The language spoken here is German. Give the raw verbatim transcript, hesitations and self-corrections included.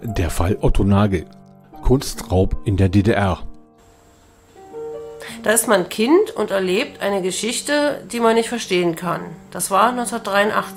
Der Fall Otto Nagel. Kunstraub in der D D R. Da ist man Kind und erlebt eine Geschichte, die man nicht verstehen kann. Das war neunzehnhundertdreiundachtzig.